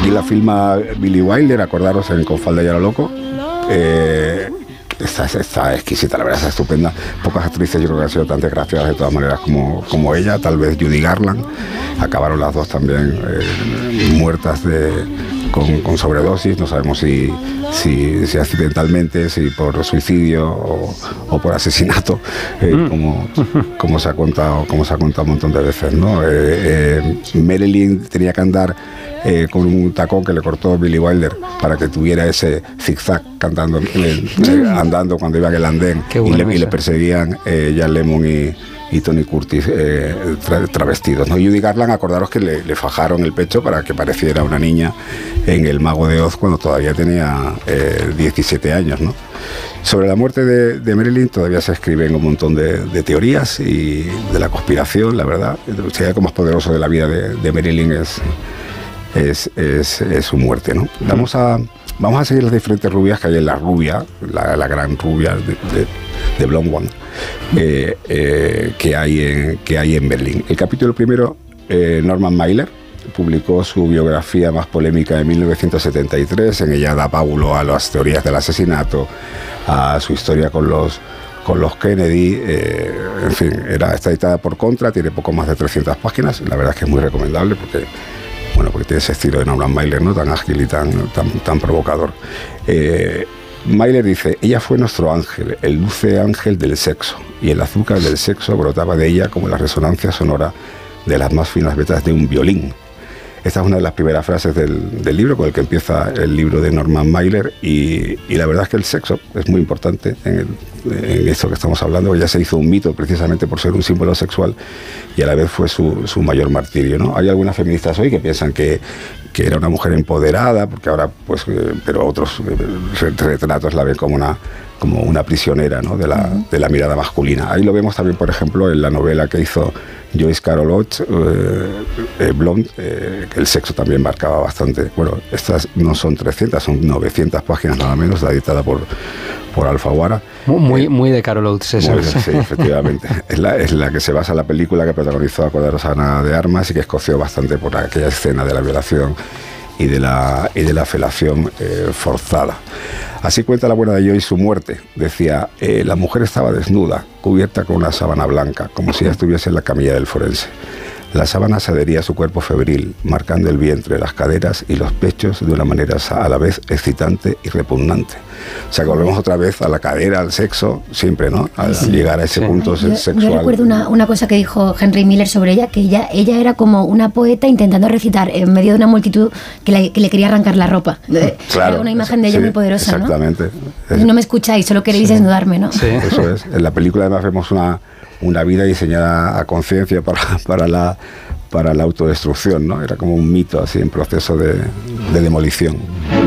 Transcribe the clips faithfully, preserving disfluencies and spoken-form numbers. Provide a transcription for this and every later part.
aquí la filma Billie Wilder, acordaros, en Con falda y a lo loco. Eh, Está, está exquisita, la verdad, está estupenda. Pocas actrices yo creo que han sido tan desgraciadas de todas maneras como, como ella, tal vez Judy Garland. Acabaron las dos también eh, muertas de, con, con sobredosis, no sabemos si, si, si accidentalmente, si por suicidio o, o por asesinato, eh, mm. como, como, se ha contado, como se ha contado un montón de veces, ¿no? Eh, eh, Marilyn tenía que andar Eh, con un tacón que le cortó Billie Wilder para que tuviera ese zigzag cantando, eh, eh, andando cuando iba en el andén, y le, y le perseguían eh, Jan Lemmon y, y Tony Curtis eh, tra travestidos, ¿no? Judy Garland, acordaros que le, le fajaron el pecho para que pareciera una niña en El Mago de Oz cuando todavía tenía eh, diecisiete años, ¿no? Sobre la muerte de, de Marilyn todavía se escriben un montón de, de teorías y de la conspiración, la verdad. Si hay algo más poderoso de la vida de, de Marilyn es Es, es, es su muerte, ¿no? Vamos a, vamos a seguir las diferentes rubias que hay en La Rubia, la, la gran rubia de, de, de Blonde One, eh, eh, que, hay en, que hay en Berlín. El capítulo primero, eh, Norman Mailer publicó su biografía más polémica en mil novecientos setenta y tres. En ella da pábulo a las teorías del asesinato, a su historia con los con los Kennedy, eh, en fin, era, está editada por Contra, tiene poco más de trescientas páginas. La verdad es que es muy recomendable porque Bueno, porque tiene ese estilo de Norman Mailer, ¿no? Tan ágil y tan, tan, tan provocador. Eh, Mailer dice: ella fue nuestro ángel, el dulce ángel del sexo, y el azúcar del sexo brotaba de ella como la resonancia sonora de las más finas vetas de un violín. Esta es una de las primeras frases del, del libro, con el que empieza el libro de Norman Mailer, y, y la verdad es que el sexo es muy importante en, el, en esto que estamos hablando. Ella se hizo un mito precisamente por ser un símbolo sexual y a la vez fue su, su mayor martirio, ¿no? Hay algunas feministas hoy que piensan que, que era una mujer empoderada, porque ahora, pues, eh, pero otros eh, retratos la ven como una, como una prisionera, ¿no? de, la, de la mirada masculina. Ahí lo vemos también, por ejemplo, en la novela que hizo Joyce Carol Oates, eh, eh, Blonde, eh, que el sexo también marcaba bastante. Bueno, estas no son trescientas, son novecientas páginas nada menos, la editada por, por Alfaguara. Muy, eh, muy de Carol Oates esa. Muy, sí, efectivamente. Es la, es la que se basa en la película que protagonizó, acordaros, Ana de Armas, y que escoció bastante por aquella escena de la violación y de la, y de la felación eh, forzada. Así cuenta la buena de Joyce su muerte. Decía: eh, la mujer estaba desnuda, cubierta con una sábana blanca, como si ella estuviese en la camilla del forense. La sábana se adhería a su cuerpo febril, marcando el vientre, las caderas y los pechos de una manera a la vez excitante y repugnante. O sea, que volvemos otra vez a la cadera, al sexo, siempre, ¿no? Al sí, llegar a ese sí. punto yo, sexual. Yo recuerdo una, una cosa que dijo Henry Miller sobre ella, que ella, ella era como una poeta intentando recitar en medio de una multitud que, la, que le quería arrancar la ropa. Claro, era una imagen de ella sí, muy poderosa, exactamente. ¿no? Exactamente. No me escucháis, solo queréis sí. desnudarme, ¿no? Sí. Eso es. En la película además vemos una, una vida diseñada a conciencia para, para la... para la autodestrucción, ¿no? Era como un mito así en proceso de, de demolición.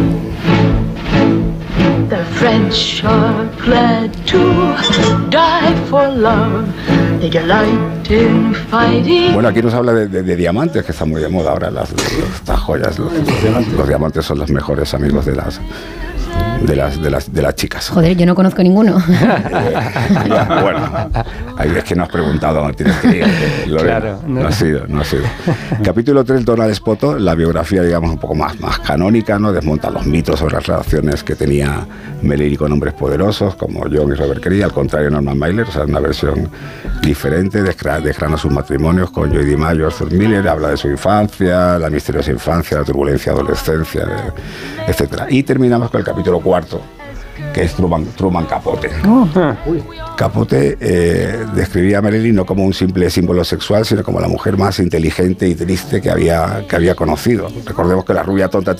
The French are glad to die for love. They delight in fighting. Bueno, aquí nos habla de, de, de diamantes, que está muy de moda ahora, las, estas joyas. Los, los, los diamantes son los mejores amigos de las de las, de las de las chicas. Joder, yo no conozco ninguno. Eh, ya, bueno, ahí es que no has preguntado, no tienes que ir. Claro, no. no ha sido, no ha sido. Capítulo tres, Donald Spoto, la biografía, digamos, un poco más, más canónica, ¿no? Desmonta los mitos sobre las relaciones que tenía Marilyn con hombres poderosos, como John y Robert Kennedy, al contrario de Norman Mailer, o sea, una versión diferente, desgrana sus matrimonios con Joy DiMaggio, Arthur Miller, habla de su infancia, la misteriosa infancia, la turbulencia adolescencia, etcétera. Y terminamos con el capítulo cuarto, que es Truman, Truman Capote. Oh. Capote eh, describía a Marilyn no como un simple símbolo sexual, sino como la mujer más inteligente y triste que había, que había conocido. Recordemos que la rubia tonta